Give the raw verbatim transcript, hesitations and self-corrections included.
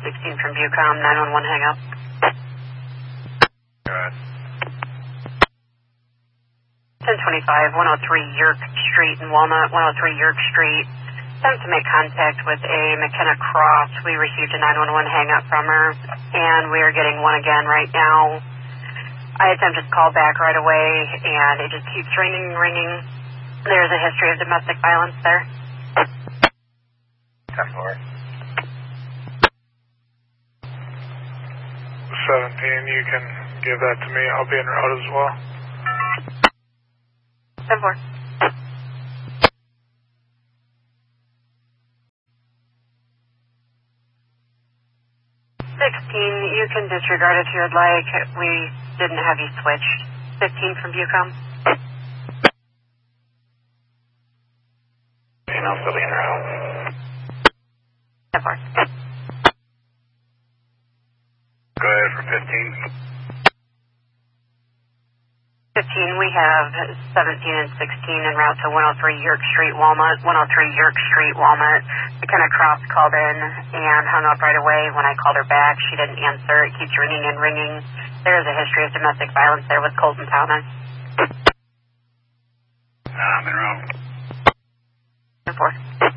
sixteen from Bucom, nine one one hang up. Good. ten twenty-five, one oh three Yerk Street in Walnut, one oh three Yerk Street. Attempt to make contact with a McKenna Cross. We received a nine one one hang up from her, and we are getting one again right now. I attempted to call back right away, and it just keeps ringing and ringing. There's a history of domestic violence there. ten four. seventeen, you can give that to me. I'll be en route as well. ten four. sixteen, you can disregard if you would like. We didn't have you switched. fifteen from Bucom. And I'll still be en route. ten four. Go ahead for fifteen. fifteen, we have seventeen and sixteen en route to one oh three Yerk Street, Walnut. one oh three Yerk Street, Walnut. McKenna Cross called in and hung up right away. When I called her back, she didn't answer. It keeps ringing and ringing. There is a history of domestic violence there with Colton Thomas. I'm en route. ten four.